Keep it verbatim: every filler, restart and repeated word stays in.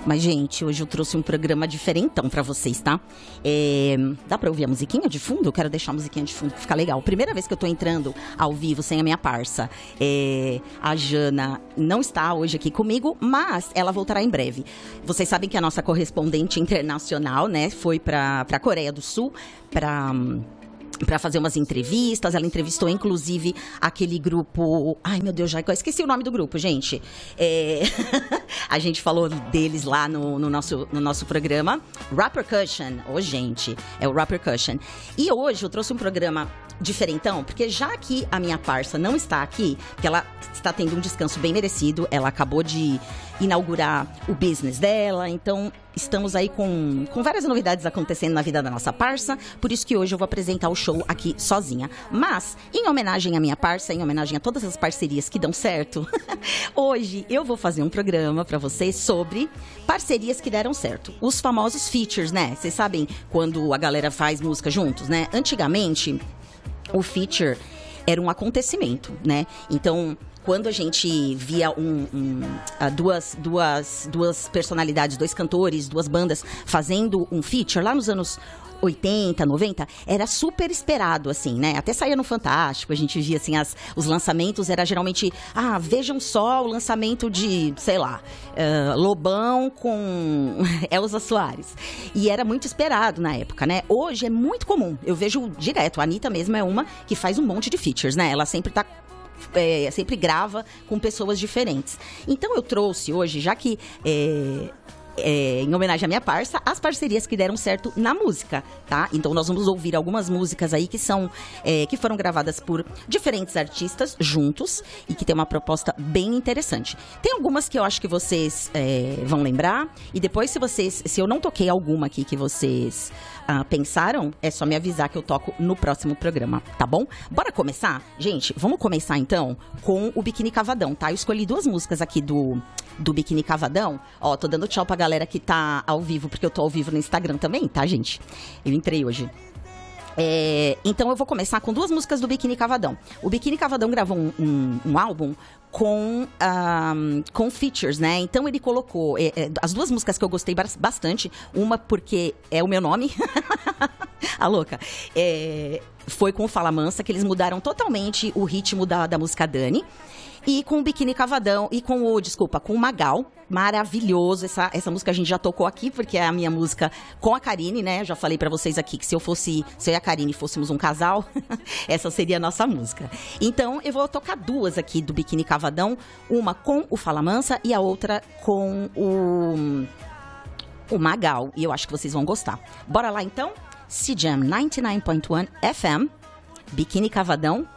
Mas, gente, hoje eu trouxe um programa diferentão pra vocês, tá? É... Dá pra ouvir a musiquinha de fundo? Eu quero deixar a musiquinha de fundo, que fica legal. Primeira vez que eu tô entrando ao vivo sem a minha parça. É... A Jana não está hoje aqui comigo, mas ela voltará em breve. Vocês sabem que a nossa correspondente internacional, né, foi pra, pra Coreia do Sul, pra... para fazer umas entrevistas. Ela entrevistou, inclusive, aquele grupo... Ai, meu Deus, já esqueci o nome do grupo, gente. É... a gente falou deles lá no, no, nosso, no nosso programa. Rappercussion. Ô, oh, gente, é o Rappercussion. E hoje eu trouxe um programa diferentão, porque já que a minha parça não está aqui, porque ela está tendo um descanso bem merecido, ela acabou de inaugurar o business dela, então estamos aí com, com várias novidades acontecendo na vida da nossa parça, por isso que hoje eu vou apresentar o show aqui sozinha. Mas, em homenagem à minha parça, em homenagem a todas as parcerias que dão certo, hoje eu vou fazer um programa pra vocês sobre parcerias que deram certo. Os famosos features, né? Vocês sabem quando a galera faz música juntos, né? Antigamente, o feature era um acontecimento, né? Então, quando a gente via um, um, duas, duas, duas personalidades, dois cantores, duas bandas fazendo um feature lá nos anos oitenta, noventa, era super esperado, assim, né? Até saía no Fantástico, a gente via, assim, as, os lançamentos, era geralmente, ah, vejam só o lançamento de, sei lá, uh, Lobão com Elza Soares. E era muito esperado na época, né? Hoje é muito comum, eu vejo direto, a Anitta mesmo é uma que faz um monte de features, né? Ela sempre tá É, sempre grava com pessoas diferentes. Então eu trouxe hoje, já que é, é, em homenagem à minha parça, as parcerias que deram certo na música, tá? Então nós vamos ouvir algumas músicas aí que são é, que foram gravadas por diferentes artistas juntos e que tem uma proposta bem interessante. Tem algumas que eu acho que vocês é, vão lembrar, e depois se vocês, se eu não toquei alguma aqui que vocês Ah, pensaram, é só me avisar que eu toco no próximo programa, tá bom? Bora começar? Gente, vamos começar então com o Biquíni Cavadão, tá? Eu escolhi duas músicas aqui do, do Biquíni Cavadão. Ó, tô dando tchau pra galera que tá ao vivo, porque eu tô ao vivo no Instagram também, tá, gente? Eu entrei hoje. É, então eu vou começar com duas músicas do Biquíni Cavadão. O Biquíni Cavadão gravou um, um, um álbum com, um, com features, né? Então ele colocou é, é, as duas músicas que eu gostei bastante. Uma porque é o meu nome, a louca, é, foi com o Fala Mansa, que eles mudaram totalmente o ritmo da, da música Dani. E com o Biquíni Cavadão, e com o, desculpa, com o Magal, maravilhoso, essa, essa música a gente já tocou aqui, porque é a minha música com a Karine, né, eu já falei pra vocês aqui que se eu fosse, se eu e a Karine fôssemos um casal, essa seria a nossa música. Então, eu vou tocar duas aqui do Biquíni Cavadão, uma com o Fala Mansa e a outra com o, o Magal, e eu acho que vocês vão gostar. Bora lá, então? C Jam noventa e nove ponto um F M, Biquíni Cavadão,